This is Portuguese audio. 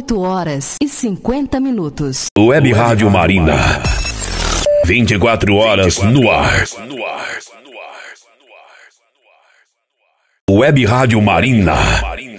8h50. Web Rádio Marina. 24 horas no ar. Web Rádio Marina.